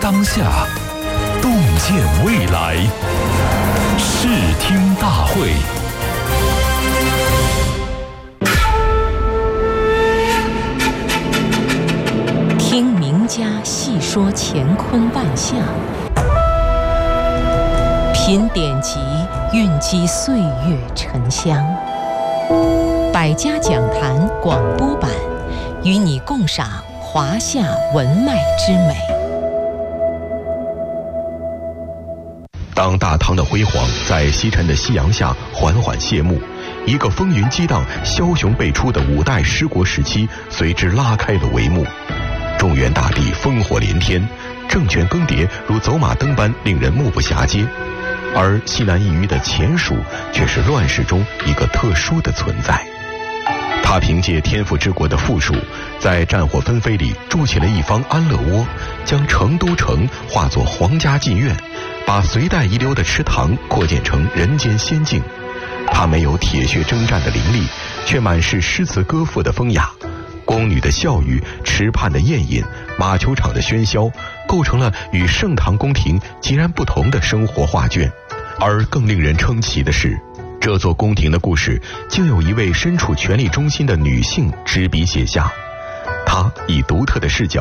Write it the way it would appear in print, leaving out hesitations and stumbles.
当下，洞见未来。视听大会。 听名家细说乾坤万象，品典籍蕴积岁月沉香。百家讲坛广播版，与你共赏华夏文脉之美。 当大唐的辉煌在西沉的夕阳下缓缓谢幕，一个风云激荡、枭雄辈出的五代十国时期随之拉开了帷幕。中原大地烽火连天，政权更迭如走马灯般令人目不暇接，而西南一隅的前蜀却是乱世中一个特殊的存在。他凭借天府之国的富庶，在战火纷飞里筑起了一方安乐窝，将成都城化作皇家妓院，把隋代遗留的池塘扩建成人间仙境。他没有铁血征战的凌厉，却满是诗词歌赋的风雅。宫女的笑语，池畔的宴饮，马球场的喧嚣，构成了与盛唐宫廷截然不同的生活画卷。而更令人称奇的是，这座宫廷的故事竟有一位身处权力中心的女性执笔写下。她以独特的视角